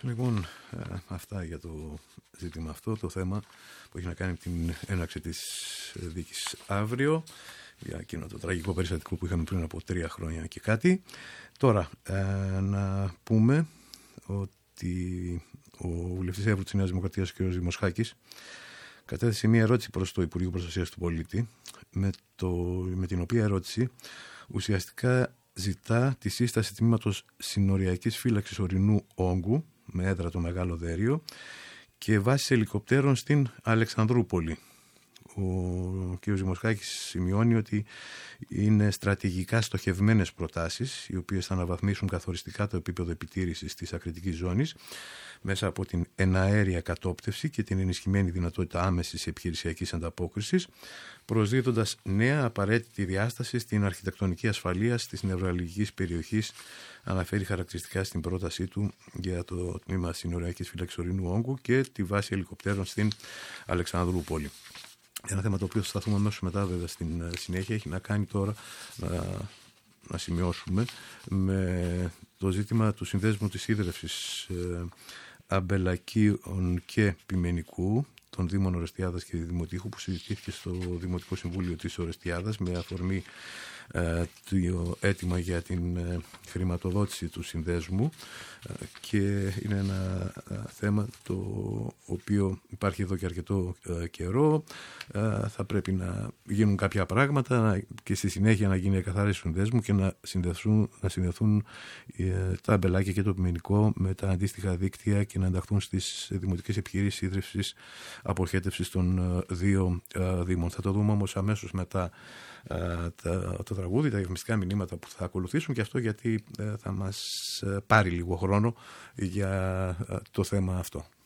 Λοιπόν, αυτά για το ζήτημα αυτό, το θέμα που έχει να κάνει με την έναρξη της δίκης αύριο, για εκείνο το τραγικό περιστατικό που είχαμε πριν από 3 χρόνια και κάτι. Τώρα, να πούμε ότι ο βουλευτής Εύρου της Νέας Δημοκρατίας, κ. Δημοσχάκης, κατέθεσε μια ερώτηση προς το Υπουργείο Προστασίας του Πολίτη, με την οποία ερώτηση ουσιαστικά ζητά τη σύσταση τμήματος συνοριακής φύλαξης ορεινού όγκου με έδρα το Μεγάλο Δέριο και βάσεις ελικοπτέρων στην Αλεξανδρούπολη. Ο κ. Δημοσχάκης σημειώνει ότι είναι στρατηγικά στοχευμένες προτάσεις, οι οποίες θα αναβαθμίσουν καθοριστικά το επίπεδο επιτήρησης της ακριτικής ζώνης μέσα από την εναέρια κατόπτευση και την ενισχυμένη δυνατότητα άμεσης επιχειρησιακής ανταπόκρισης, προσδίδοντας νέα απαραίτητη διάσταση στην αρχιτεκτονική ασφαλεία της νευραλγικής περιοχής, αναφέρει χαρακτηριστικά στην πρότασή του για το τμήμα συνοριακής φύλαξης ορεινού όγκου και τη βάση ελικοπτέρων στην Αλεξανδρούπολη. Ένα θέμα το οποίο θα σταθούμε αμέσως μετά, βέβαια, στην συνέχεια, έχει να κάνει τώρα, να σημειώσουμε, με το ζήτημα του συνδέσμου της ίδρευσης Αμπελακίων και Πιμενικού των Δήμων Ορεστιάδας και Δημοτήχου, που συζητήθηκε στο Δημοτικό Συμβούλιο της Ορεστιάδας με αφορμή το αίτημα για την χρηματοδότηση του συνδέσμου, και είναι ένα θέμα το οποίο υπάρχει εδώ και αρκετό καιρό. Θα πρέπει να γίνουν κάποια πράγματα και στη συνέχεια να γίνει η εκαθάριση του συνδέσμου και να συνδεθούν τα αμπελάκια και το πιμενικό με τα αντίστοιχα δίκτυα και να ενταχθούν στις δημοτικές επιχειρήσεις ίδρυυσης αποχέτευσης των 2 δήμων. Θα το δούμε όμως αμέσως μετά το τραγούδι, τα διαφημιστικά μηνύματα που θα ακολουθήσουν, και αυτό γιατί θα μας πάρει λίγο χρόνο για το θέμα αυτό.